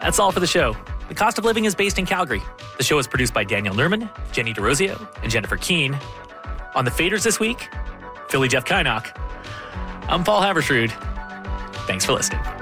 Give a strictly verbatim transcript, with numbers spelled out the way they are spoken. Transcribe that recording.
That's all for the show. The Cost of Living is based in Calgary. The show is produced by Daniel Nerman, Jenny DeRosio, and Jennifer Keene. On the Faders this week, Philly Jeff Kynock. I'm Paul Haversrud. Thanks for listening.